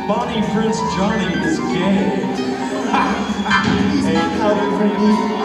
Bonnie Prince Johnny is gay. Ain't nothing for you.